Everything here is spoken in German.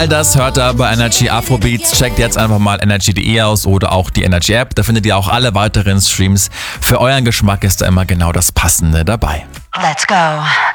All das hört ihr bei Energy Afrobeats. Checkt jetzt einfach mal energy.de aus oder auch die Energy App. Da findet ihr auch alle weiteren Streams. Für euren Geschmack ist da immer genau das Passende dabei. Let's go.